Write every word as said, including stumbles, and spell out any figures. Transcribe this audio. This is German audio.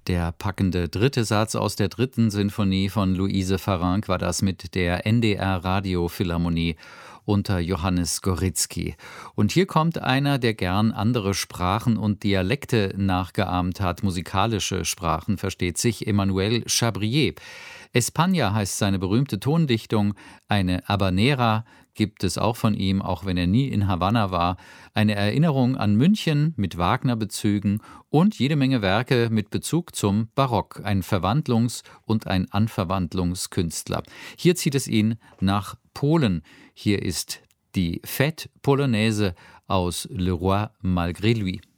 Der packende dritte Satz aus der dritten Sinfonie von Luise Farrenc war das mit der N D R Radiophilharmonie unter Johannes Goritzky. Und hier kommt einer, der gern andere Sprachen und Dialekte nachgeahmt hat, musikalische Sprachen, versteht sich, Emmanuel Chabrier. España heißt seine berühmte Tondichtung, eine Habanera gibt es auch von ihm, auch wenn er nie in Havanna war, eine Erinnerung an München mit Wagner-Bezügen und jede Menge Werke mit Bezug zum Barock, ein Verwandlungs- und ein Anverwandlungskünstler. Hier zieht es ihn nach Polen. Hier ist die Fête Polonaise aus Le Roi malgré lui.